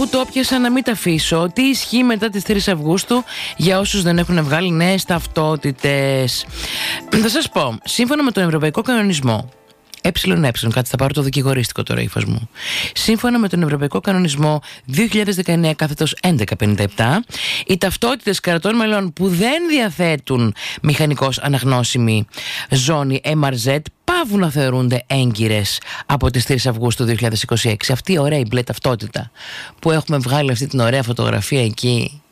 αφού το έπιασα να μην τα αφήσω. Τι ισχύει μετά τις 3 Αυγούστου για όσους δεν έχουν βγάλει νέες ταυτότητες? Θα σας πω, σύμφωνα με τον Ευρωπαϊκό Κανονισμό κάτσε θα πάρω το δικηγορίστικο τώρα ύφος μου. Σύμφωνα με τον Ευρωπαϊκό Κανονισμό 2019/1157, οι ταυτότητες κρατών μελών που δεν διαθέτουν μηχανικώς αναγνώσιμη ζώνη MRZ πάβουν να θεωρούνται έγκυρες από τις 3 Αυγούστου 2026. Αυτή η ωραία η μπλε ταυτότητα που έχουμε βγάλει, αυτή την ωραία φωτογραφία εκεί,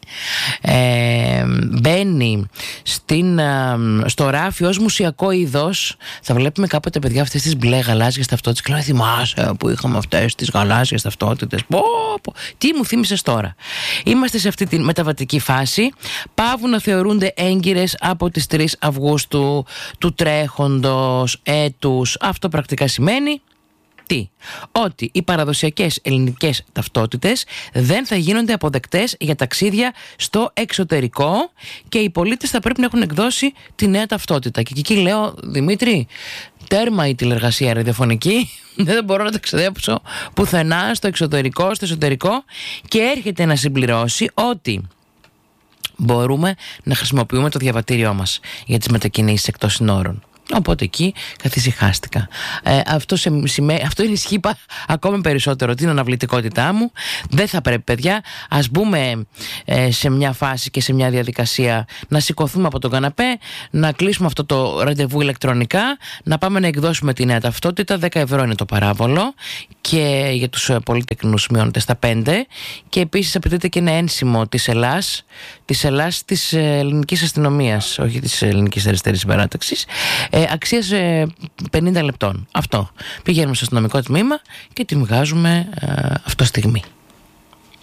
μπαίνει στο ράφι ως μουσιακό είδος. Θα βλέπουμε κάποτε, παιδιά, αυτές τις μπλε γαλάζιες ταυτότητες και λέω, θυμάσαι που είχαμε αυτές τις γαλάζιες ταυτότητες? Τι μου θύμισες τώρα? Είμαστε σε αυτή τη μεταβατική φάση. Πάβουν να θεωρούνται έγκυρες από τις 3 Αυγούστου του τρέχοντος έτους. Αυτό πρακτικά σημαίνει ότι οι παραδοσιακές ελληνικές ταυτότητες δεν θα γίνονται αποδεκτές για ταξίδια στο εξωτερικό και οι πολίτες θα πρέπει να έχουν εκδώσει τη νέα ταυτότητα. Και εκεί λέω, Δημήτρη, τέρμα η τηλεργασία ραδιοφωνική, δεν μπορώ να ταξιδέψω πουθενά στο εσωτερικό, και έρχεται να συμπληρώσει ότι μπορούμε να χρησιμοποιούμε το διαβατήριό μας για τις μετακινήσεις εκτός συνόρων. Οπότε εκεί καθησυχάστηκα. Αυτό ενισχύει ακόμη περισσότερο την αναβλητικότητά μου. Δεν θα πρέπει, παιδιά, ας μπούμε σε μια φάση και σε μια διαδικασία να σηκωθούμε από τον καναπέ, να κλείσουμε αυτό το ραντεβού ηλεκτρονικά, να πάμε να εκδώσουμε τη νέα ταυτότητα. 10 ευρώ είναι το παράβολο και για τους πολυτεκνούς μειώνεται στα 5, και επίσης απαιτείται και ένα ένσημο της ΕΛΑΣ της ελληνικής αστυνομίας, όχι της ελληνικής αριστερής παράταξης, αξίας 50 λεπτών. Αυτό. Πηγαίνουμε στο αστυνομικό τμήμα και την βγάζουμε αυτό στιγμή.